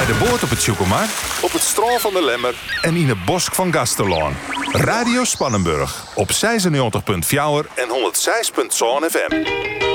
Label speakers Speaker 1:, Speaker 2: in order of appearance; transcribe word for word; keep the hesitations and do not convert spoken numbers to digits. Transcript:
Speaker 1: Bij de boot op het Tjoekelmar, op het strand van de Lemmer en in het bosk van Gastelaan. Radio Spannenburg op zesennegentig komma vier en honderdzes komma zeven F M.